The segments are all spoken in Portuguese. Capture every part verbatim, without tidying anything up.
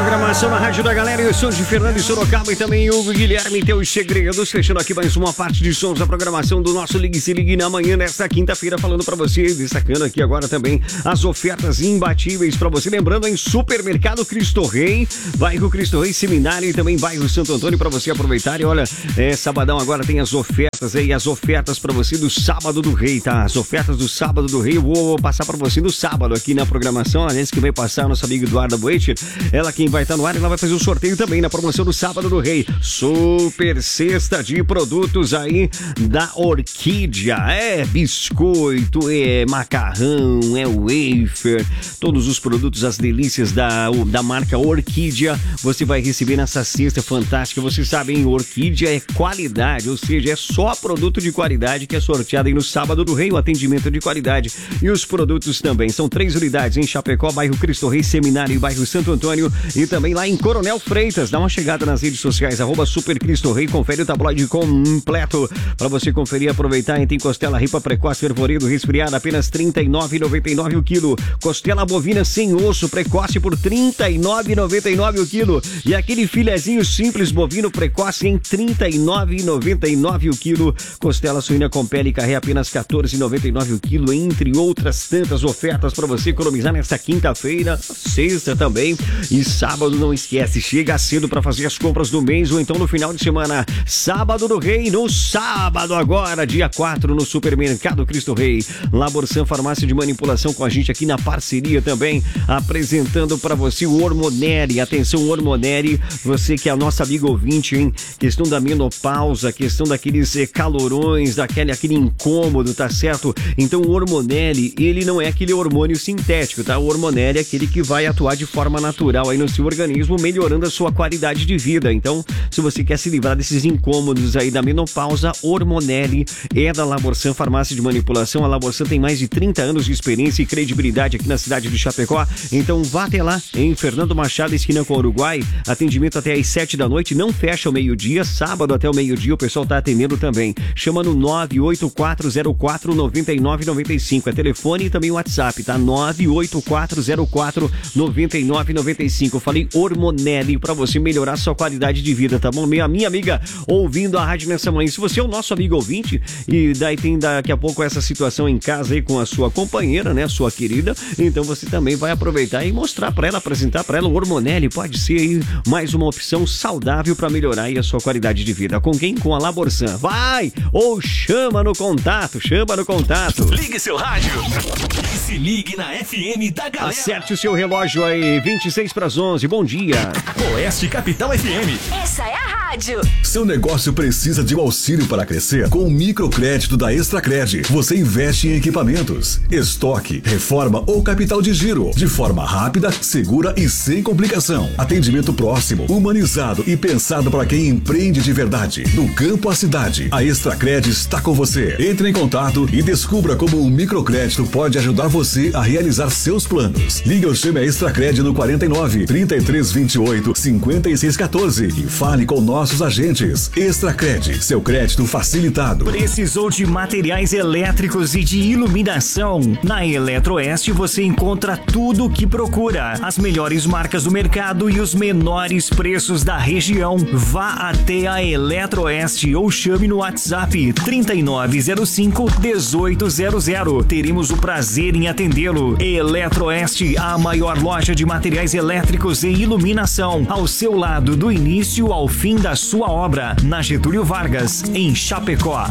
programação na Rádio da Galera. Eu sou de Fernando e Sorocaba e também Hugo Guilherme, teus segredos. Fechando aqui mais uma parte de sons da programação do nosso Ligue Se Ligue na manhã, nesta quinta-feira, falando pra você, destacando aqui agora também as ofertas imbatíveis pra você. Lembrando, em Supermercado Cristo Rei, bairro Cristo Rei Seminário e também bairro Santo Antônio, pra você aproveitar. E olha, é, sabadão agora tem as ofertas aí, as ofertas pra você do Sábado do Rei, tá? As ofertas do Sábado do Rei, eu vou passar pra você no sábado aqui na programação. Aliás, que vai passar a nossa amiga Eduarda Boetti, ela quem vai estar no ar, ela vai fazer o sorteio também na promoção do Sábado do Rei. Super cesta de produtos aí da Orquídea. É biscoito, é macarrão, é wafer, todos os produtos, as delícias da, da marca Orquídea, você vai receber nessa cesta fantástica. Vocês sabem, Orquídea é qualidade, ou seja, é só produto de qualidade que é sorteado aí no Sábado do Rei, o atendimento de qualidade e os produtos também. São três unidades em Chapecó, bairro Cristo Rei Seminário e bairro Santo Antônio, e também lá em Coronel Freitas. Dá uma chegada nas redes sociais, arroba Super Cristo Rei, confere o tabloide completo para você conferir e aproveitar. E tem costela ripa precoce fervorido resfriada, apenas trinta e nove reais e noventa e nove centavos o quilo. Costela bovina sem osso precoce por trinta e nove reais e noventa e nove centavos o quilo. E aquele filezinho simples bovino precoce em trinta e nove reais e noventa e nove centavos o quilo. Costela suína com pele e carré apenas quatorze reais e noventa e nove centavos o quilo, entre outras tantas ofertas para você economizar nesta quinta-feira, sexta também e sábado. Não esquece, chega cedo para fazer as compras do mês ou então no final de semana. Sábado do Rei, no sábado agora, dia quatro, no Supermercado Cristo Rei. Laborsan Farmácia de Manipulação com a gente aqui na parceria também, apresentando para você o Hormoneri. Atenção, Hormoneri, você que é a nossa amiga ouvinte, hein? Questão da menopausa, questão daqueles eh, calorões, daquele aquele incômodo, tá certo? Então o Hormoneri, ele não é aquele hormônio sintético, tá? O Hormoneri é aquele que vai atuar de forma natural aí no seu organismo, melhorando a sua qualidade de vida. Então, se você quer se livrar desses incômodos aí da menopausa, Hormoneri é da Laborsan Farmácia de Manipulação. A Laborsan tem mais de trinta anos de experiência e credibilidade aqui na cidade de Chapecó. Então, vá até lá, em Fernando Machado, esquina com o Uruguai. Atendimento até às sete da noite, não fecha ao meio-dia. Sábado até o meio-dia o pessoal tá atendendo também. Chama no nove oito quatro zero quatro nove nove nove cinco. É telefone e também o WhatsApp, tá? nove oito quatro zero quatro nove nove nove cinco. Eu falei Hormoneri para você melhorar sua qualidade de vida, tá bom? Minha, minha amiga ouvindo a rádio nessa manhã, se você é o nosso amigo ouvinte e daí tem daqui a pouco essa situação em casa aí com a sua companheira, né, sua querida, então você também vai aproveitar e mostrar para ela, apresentar para ela o Hormoneri. Pode ser aí mais uma opção saudável para melhorar aí a sua qualidade de vida. Com quem? Com a Laborsan. Vai! Ou chama no contato, chama no contato. Ligue seu rádio e se ligue na F M da Galera. Acerte o seu relógio aí, vinte e seis para as onze. Bom dia. Oeste Capital F M. Essa é a rádio. Seu negócio precisa de um auxílio para crescer? Com o microcrédito da Extracred, você investe em equipamentos, estoque, reforma ou capital de giro, de forma rápida, segura e sem complicação. Atendimento próximo, humanizado e pensado para quem empreende de verdade. Do campo à cidade, a Extracred está com você. Entre em contato e descubra como o microcrédito pode ajudar você a realizar seus planos. Ligue ou chame a Extracred no quarenta e nove, trinta e três vinte e oito, cinquenta e seis quatorze e fale com nossos agentes. Extracred, seu crédito facilitado. Precisou de materiais elétricos e de iluminação? Na Eletroeste você encontra tudo o que procura. As melhores marcas do mercado e os menores preços da região. Vá até a Eletroeste ou chame no WhatsApp trinta e nove zero cinco, dezoito zero zero. Teremos o prazer em atendê-lo. Eletroeste, a maior loja de materiais elétricos e iluminação, ao seu lado do início ao fim da sua obra, na Getúlio Vargas, em Chapecó.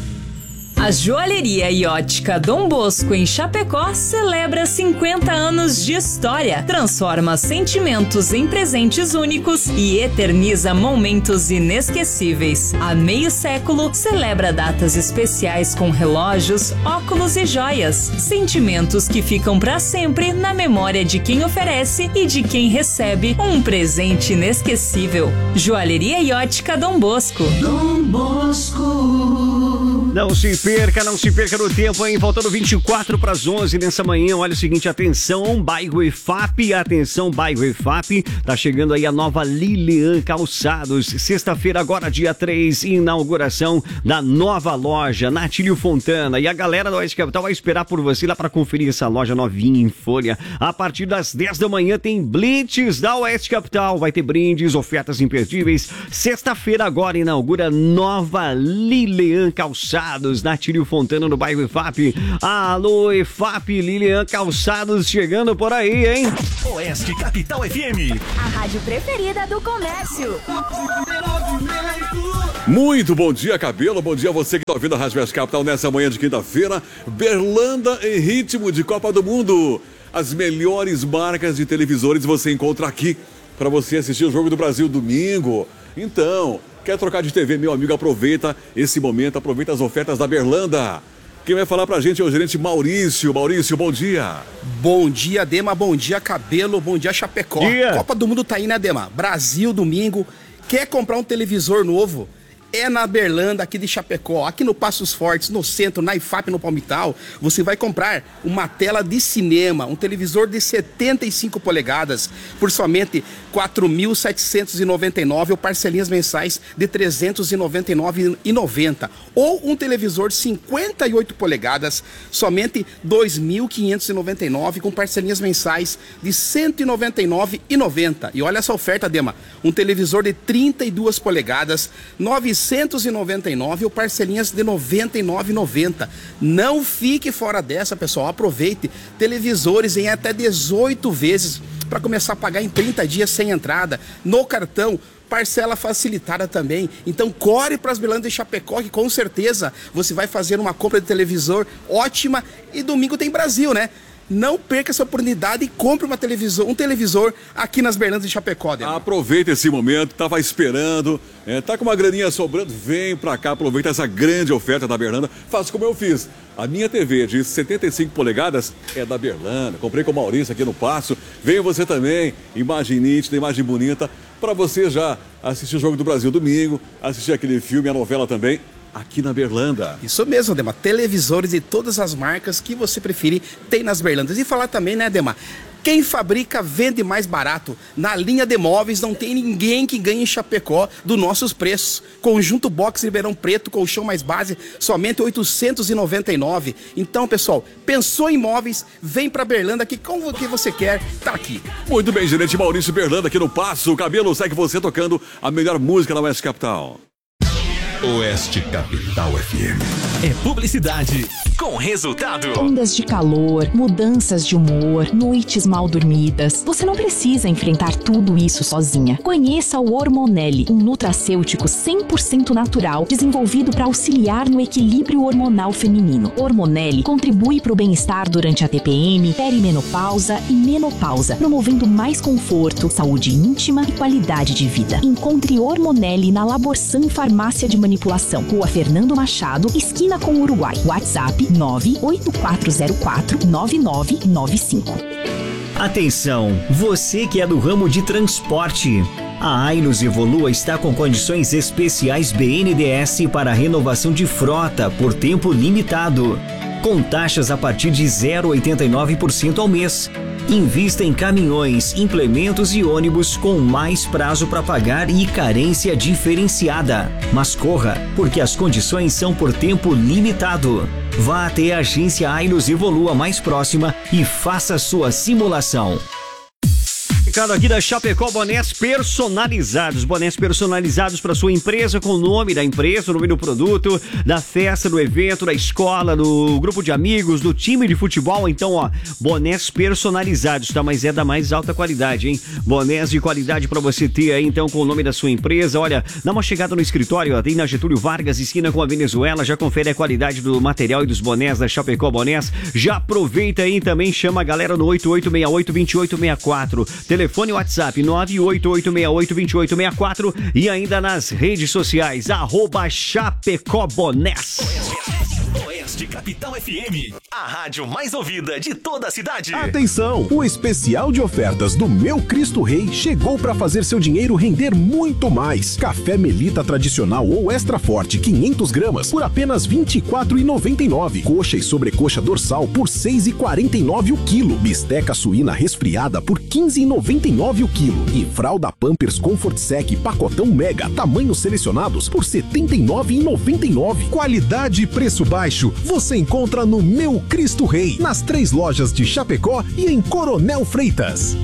A Joalheria e Ótica Dom Bosco em Chapecó celebra cinquenta anos de história, transforma sentimentos em presentes únicos e eterniza momentos inesquecíveis. Há meio século celebra datas especiais com relógios, óculos e joias, sentimentos que ficam para sempre na memória de quem oferece e de quem recebe um presente inesquecível. Joalheria e Ótica Dom Bosco. Dom Bosco. Não se perca, não se perca no tempo, hein? Faltando vinte e quatro para as onze nessa manhã. Olha o seguinte, atenção, bairro E F A P, atenção, bairro E F A P. Tá chegando aí a nova Lilian Calçados. Sexta-feira, agora dia três, inauguração da nova loja, Natílio Fontana. E a galera da Oeste Capital vai esperar por você lá para conferir essa loja novinha em folha. A partir das dez da manhã tem Blitz da Oeste Capital. Vai ter brindes, ofertas imperdíveis. Sexta-feira, agora inaugura nova Lilian Calçados, Natílio Fontana, no bairro E F A P. Alô, E F A P, Lilian Calçados chegando por aí, hein? Oeste Capital F M. A rádio preferida do comércio. Muito bom dia, Cabelo. Bom dia a você que está ouvindo a Rádio Oeste Capital nessa manhã de quinta-feira. Berlanda em ritmo de Copa do Mundo. As melhores marcas de televisores você encontra aqui para você assistir o Jogo do Brasil domingo. Então, quer trocar de T V, meu amigo? Aproveita esse momento, aproveita as ofertas da Berlanda. Quem vai falar pra gente é o gerente Maurício. Maurício, bom dia. Bom dia, Dema. Bom dia, Cabelo. Bom dia, Chapecó. Dia. Copa do Mundo tá aí, né, Dema? Brasil, domingo. Quer comprar um televisor novo? É na Berlanda, aqui de Chapecó, aqui no Passos Fortes, no centro, na I F A P, no Palmital. Você vai comprar uma tela de cinema, um televisor de setenta e cinco polegadas, por somente quatro mil setecentos e noventa e nove reais ou parcelinhas mensais de trezentos e noventa e nove reais e noventa centavos. Ou um televisor de cinquenta e oito polegadas, somente dois mil quinhentos e noventa e nove reais com parcelinhas mensais de cento e noventa e nove reais e noventa centavos. E olha essa oferta, Dema, um televisor de trinta e duas polegadas, novecentos e noventa e nove reais ou parcelinhas de noventa e nove reais e noventa centavos. Não fique fora dessa, pessoal. Aproveite televisores em até dezoito vezes para começar a pagar em trinta dias sem entrada, no cartão, parcela facilitada também. Então corre para as Berlandas de Chapecó, que com certeza você vai fazer uma compra de televisor ótima. E domingo tem Brasil, né? Não perca essa oportunidade e compre uma televisor, um televisor aqui nas Berlandas de Chapecó. Dema. Aproveita esse momento, tava esperando, é, tá com uma graninha sobrando, vem pra cá, aproveita essa grande oferta da Berlanda. Faça como eu fiz. A minha T V de setenta e cinco polegadas é da Berlanda. Comprei com o Maurício aqui no Passo. Venha você também, imagem nítida, imagem bonita, para você já assistir o Jogo do Brasil domingo, assistir aquele filme, a novela também, aqui na Berlanda. Isso mesmo, Dema. Televisores de todas as marcas que você preferir tem nas Berlandas. E falar também, né, Dema? Quem fabrica vende mais barato. Na linha de móveis não tem ninguém que ganhe em Chapecó dos nossos preços. Conjunto box Ribeirão Preto, colchão mais base, somente oitocentos e noventa e nove reais. Então, pessoal, pensou em móveis, vem pra Berlanda, que como que você quer, tá aqui. Muito bem, gerente Maurício Berlanda aqui no Passo. O Cabelo segue você tocando a melhor música na Oeste Capital. Oeste Capital F M. É publicidade com resultado. Ondas de calor, mudanças de humor, noites mal dormidas. Você não precisa enfrentar tudo isso sozinha. Conheça o Hormonelli, um nutracêutico cem por cento natural, desenvolvido para auxiliar no equilíbrio hormonal feminino. Hormonelli contribui para o bem-estar durante a T P M, perimenopausa e menopausa, promovendo mais conforto, saúde íntima e qualidade de vida. Encontre Hormonelli na Laborsan Farmácia de Manipulação, Rua Fernando Machado, esquina com o Uruguai. WhatsApp nove oito quatro zero quatro nove nove nove cinco. Atenção, você que é do ramo de transporte. A Ainos Evolua está com condições especiais B N D E S para renovação de frota por tempo limitado, com taxas a partir de zero vírgula oitenta e nove por cento ao mês. Invista em caminhões, implementos e ônibus com mais prazo para pagar e carência diferenciada. Mas corra, porque as condições são por tempo limitado. Vá até a agência Ainos Evolua mais próxima e faça sua simulação. Recado aqui da Chapecó, bonés personalizados, bonés personalizados para sua empresa, com o nome da empresa, o nome do produto, da festa, do evento, da escola, do grupo de amigos, do time de futebol. Então, ó, bonés personalizados, tá? Mas é da mais alta qualidade, hein? Bonés de qualidade para você ter aí, então, com o nome da sua empresa. Olha, dá uma chegada no escritório, ó, tem na Getúlio Vargas, esquina com a Venezuela, já confere a qualidade do material e dos bonés da Chapecó Bonés. Já aproveita aí também, chama a galera no oito oito seis oito, dois oito seis quatro. Telefone WhatsApp nove oito oito seis oito, dois oito seis quatro e ainda nas redes sociais, arroba Chapecó Bonés. Oeste Capital F M, a rádio mais ouvida de toda a cidade. Atenção! O especial de ofertas do Meu Cristo Rei chegou para fazer seu dinheiro render muito mais. Café Melita tradicional ou extra forte quinhentas gramas por apenas vinte e quatro reais e noventa e nove centavos. Coxa e sobrecoxa dorsal por seis reais e quarenta e nove centavos o quilo. Bisteca suína resfriada por quinze reais e noventa e nove centavos o quilo. E fralda Pampers Comfort Sec pacotão Mega tamanhos selecionados por setenta e nove reais e noventa e nove centavos. Qualidade e preço baixo você encontra no Meu Cristo Rei, nas três lojas de Chapecó e em Coronel Freitas.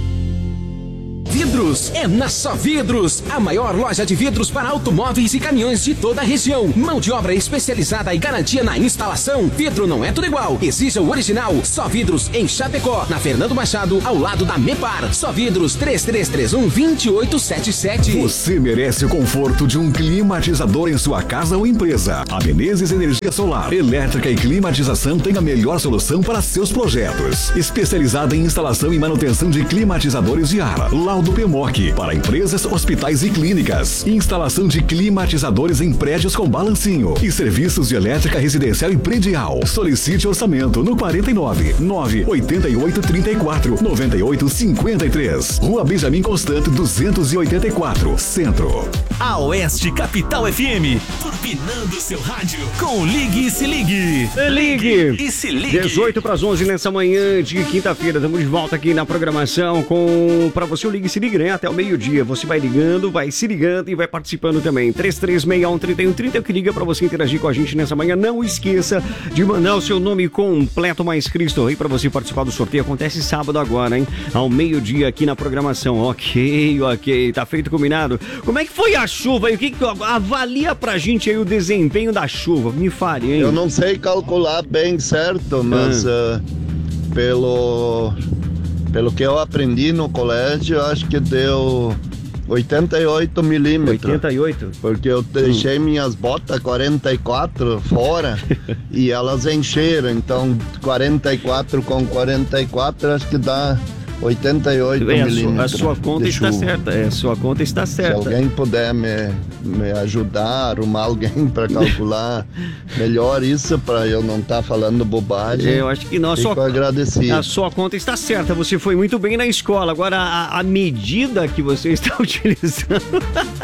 Vidros é na Só Vidros, a maior loja de vidros para automóveis e caminhões de toda a região. Mão de obra especializada e garantia na instalação. Vidro não é tudo igual, exija o original. Só Vidros em Chapecó, na Fernando Machado, ao lado da Mepar. Só Vidros três três três um, dois oito sete sete. Você merece o conforto de um climatizador em sua casa ou empresa. A Menezes Energia Solar, Elétrica e Climatização tem a melhor solução para seus projetos. Especializada em instalação e manutenção de climatizadores de ar. Do P M O C para empresas, hospitais e clínicas. Instalação de climatizadores em prédios com balancinho e serviços de elétrica residencial e predial. Solicite orçamento no quarenta e nove, nove oitenta e oito, trinta e quatro, noventa e oito, cinquenta e três. Rua Benjamin Constant, duzentos e oitenta e quatro, Centro. A Oeste Capital F M, turbinando seu rádio com Ligue e Se Ligue. Ligue e Se Ligue. dezoito para as onze nessa manhã de quinta-feira. Estamos de volta aqui na programação com para você o Ligue Se Ligue, né? Até o meio-dia. Você vai ligando, vai se ligando e vai participando também. três três seis um, três um três zero que liga para você interagir com a gente nessa manhã. Não esqueça de mandar o seu nome completo mais Cristo Rei para você participar do sorteio. Acontece sábado agora, hein? Ao meio-dia aqui na programação. Ok, ok. Tá feito, combinado. Como é que foi a chuva aí? O que que avalia pra gente aí o desempenho da chuva? Me fale, hein? Eu não sei calcular bem certo, mas ah. uh, pelo... Pelo que eu aprendi no colégio, eu acho que deu oitenta e oito milímetros. oitenta e oito? Porque eu deixei hum. minhas botas quarenta e quatro fora e elas encheram. Então, quarenta e quatro com quarenta e quatro, acho que dá oitenta e oito é, milímetros. A sua conta está certa. É, a sua conta está certa. Se alguém puder me, me ajudar, arrumar alguém para calcular melhor isso, para eu não estar tá falando bobagem. Eu acho que não. Fico sua, agradecido. A sua conta está certa. Você foi muito bem na escola. Agora, a, a medida que você está utilizando...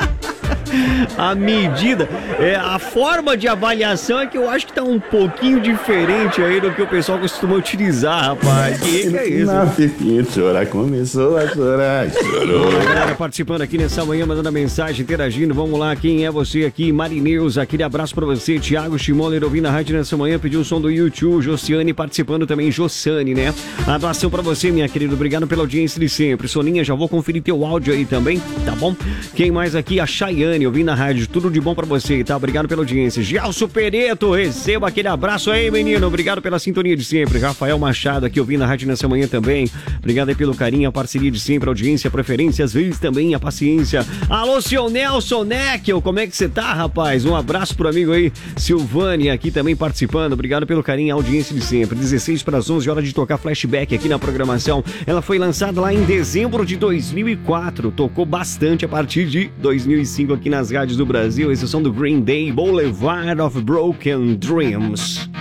A medida, é, a forma de avaliação é que eu acho que tá um pouquinho diferente aí do que o pessoal costuma utilizar, rapaz. Que que é isso? Na Pepinha chorar, começou a chorar, chorou. A galera participando aqui nessa manhã, mandando a mensagem, interagindo. Vamos lá, quem é você aqui? Marineus, aquele abraço pra você. Thiago Schimoller ouvindo a rádio nessa manhã, pediu o som do YouTube. Josiane participando também, Jossane, né? A doação pra você, minha querida. Obrigado pela audiência de sempre. Soninha, já vou conferir teu áudio aí também, tá bom? Quem mais aqui? A Chayane, ouvindo a rádio. Tudo de bom pra você, tá? Obrigado pela audiência. Gelson Pereto, receba aquele abraço aí, menino. Obrigado pela sintonia de sempre. Rafael Machado aqui ouvindo a rádio nessa manhã também. Obrigado aí pelo carinho, a parceria de sempre, a audiência, a preferência, às vezes também a paciência. Alô, seu Nelson Neckel, como é que você tá, rapaz? Um abraço pro amigo aí, Silvânia, aqui também participando. Obrigado pelo carinho, a audiência de sempre. dezesseis para as onze, hora de tocar Flashback aqui na programação. Ela foi lançada lá em dezembro de dois mil e quatro. Tocou bastante a partir de dois mil e cinco aqui nas rádios do Brasil. Esse é o som do Green Day, Boulevard of Broken Dreams.